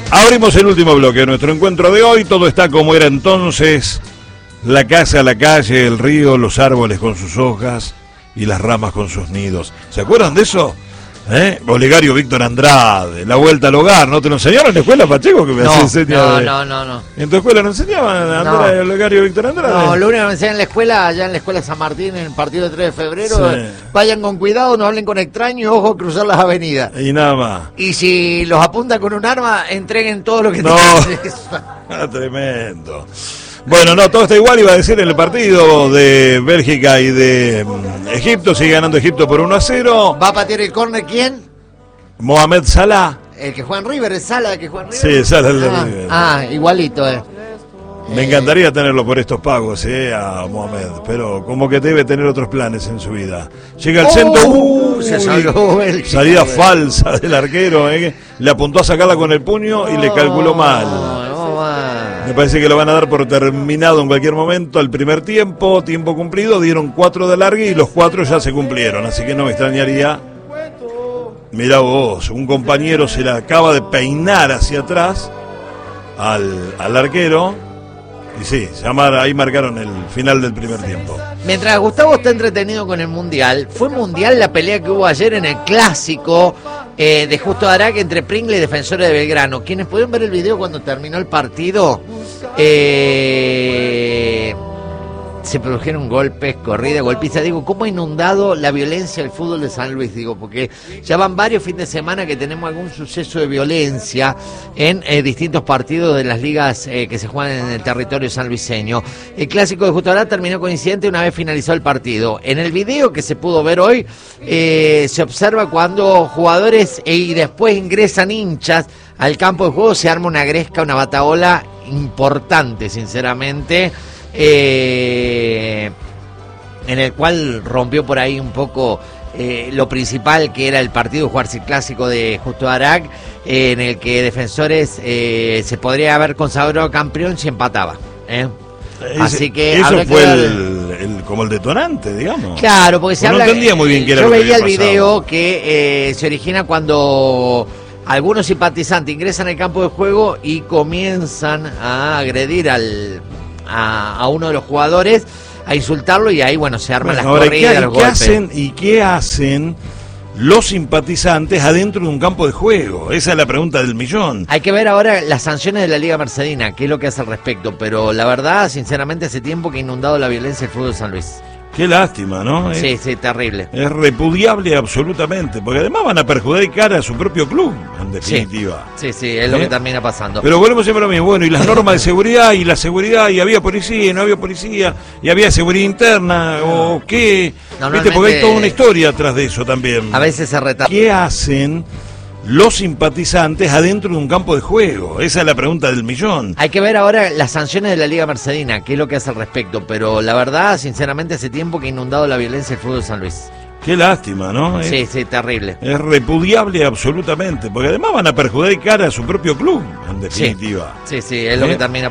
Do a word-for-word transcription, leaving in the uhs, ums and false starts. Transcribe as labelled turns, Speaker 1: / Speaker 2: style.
Speaker 1: Abrimos el último bloque de nuestro encuentro de hoy. Todo está como era entonces. La casa, la calle, el río, los árboles con sus hojas y las ramas con sus nidos. ¿Se acuerdan de eso? ¿Eh? Olegario Víctor Andrade, La Vuelta al Hogar. ¿No te lo enseñaron en la escuela, Pacheco? Que me
Speaker 2: no,
Speaker 1: enseña
Speaker 2: no,
Speaker 1: de...
Speaker 2: no, no, no.
Speaker 1: ¿En tu escuela no enseñaban a Andrade, no. Olegario Víctor Andrade?
Speaker 2: No, lo único que me enseñan en la escuela, allá en la escuela San Martín, en el partido de tres de febrero,
Speaker 1: sí.
Speaker 2: Vayan con cuidado, no hablen con extraños, ojo, cruzar las avenidas.
Speaker 1: Y nada más.
Speaker 2: Y si los apuntan con un arma, entreguen todo lo que
Speaker 1: no.
Speaker 2: tengan.
Speaker 1: Tremendo. Bueno, no, todo está igual, iba a decir, en el partido de Bélgica y de um, Egipto. Sigue ganando Egipto por uno a cero.
Speaker 2: ¿Va a patear el córner quién?
Speaker 1: Mohamed Salah.
Speaker 2: El que juega en River, es Salah el que juega en River.
Speaker 1: Sí, Salah el de
Speaker 2: ah,
Speaker 1: River.
Speaker 2: Ah, igualito, eh.
Speaker 1: Me encantaría tenerlo por estos pagos, eh, a Mohamed, pero como que debe tener otros planes en su vida. Llega al
Speaker 2: oh,
Speaker 1: centro, uh,
Speaker 2: se salvó el
Speaker 1: salida falsa del arquero, eh, le apuntó a sacarla con el puño y le calculó mal.
Speaker 2: No, mal.
Speaker 1: Me parece que lo van a dar por terminado en cualquier momento. Al primer tiempo, tiempo cumplido, dieron cuatro de alargue y los cuatro ya se cumplieron, así que no me extrañaría. Mirá vos, un compañero se la acaba de peinar hacia atrás al, al arquero. Y sí, ahí marcaron el final del primer tiempo.
Speaker 2: Mientras Gustavo está entretenido con el Mundial, fue Mundial la pelea que hubo ayer en el Clásico eh, de Justo Arac entre Pringle y Defensores de Belgrano. Quienes pudieron ver el video cuando terminó el partido, eh, se produjeron golpes, corrida, golpiza. Digo, ¿cómo ha inundado la violencia el fútbol de San Luis? Digo, porque ya van varios fines de semana que tenemos algún suceso de violencia en eh, distintos partidos de las ligas eh, que se juegan en el territorio sanluiseño. El Clásico de Justo Arac terminó con incidente una vez finalizó el partido. En el video que se pudo ver hoy, eh, se observa cuando jugadores eh, y después ingresan hinchas al campo de juego, se arma una gresca, una batahola importante, sinceramente. Eh, en el cual rompió por ahí un poco eh, lo principal que era el partido de jugarse el Clásico de Justo Arac, eh, en el que Defensores eh, se podría haber consagrado campeón si empataba, ¿eh?
Speaker 1: Ese,
Speaker 2: Así que
Speaker 1: eso fue
Speaker 2: que...
Speaker 1: el, el, como el detonante, digamos.
Speaker 2: Claro, porque se
Speaker 1: pues
Speaker 2: habla,
Speaker 1: no entendía muy bien qué era
Speaker 2: yo
Speaker 1: lo que
Speaker 2: veía el
Speaker 1: había
Speaker 2: video
Speaker 1: pasado.
Speaker 2: que eh, se origina cuando algunos simpatizantes ingresan al campo de juego y comienzan a agredir al A, a uno de los jugadores, a insultarlo, y ahí, bueno, se arman bueno, las
Speaker 1: ahora,
Speaker 2: corridas,
Speaker 1: ¿qué,
Speaker 2: los
Speaker 1: ¿qué
Speaker 2: golpes.
Speaker 1: hacen, ¿Y qué hacen los simpatizantes adentro de un campo de juego? Esa es la pregunta del millón.
Speaker 2: Hay que ver ahora las sanciones de la Liga Mercedina, qué es lo que hace al respecto, pero la verdad, sinceramente, hace tiempo que ha inundado la violencia el fútbol de San Luis.
Speaker 1: Qué lástima, ¿no?
Speaker 2: Sí,
Speaker 1: es,
Speaker 2: sí, terrible.
Speaker 1: Es repudiable absolutamente, porque además van a perjudicar a su propio club, en definitiva.
Speaker 2: Sí, sí, sí, es lo ¿Eh? que termina pasando.
Speaker 1: Pero volvemos siempre a lo mismo. Bueno, y las normas de seguridad, y la seguridad, y había policía, y no había policía, y había seguridad interna, o qué. ¿Viste? Porque hay toda una historia atrás de eso también.
Speaker 2: A veces se retarda.
Speaker 1: ¿Qué hacen los simpatizantes adentro de un campo de juego? Esa es la pregunta del millón.
Speaker 2: Hay que ver ahora las sanciones de la Liga Mercedina, qué es lo que hace al respecto, pero la verdad, sinceramente, hace tiempo que ha inundado la violencia el fútbol de San Luis.
Speaker 1: Qué lástima, ¿no? Es,
Speaker 2: sí, sí, terrible.
Speaker 1: Es repudiable absolutamente, porque además van a perjudicar a su propio club, en definitiva.
Speaker 2: Sí, sí, sí, es lo
Speaker 1: ¿Eh?
Speaker 2: que termina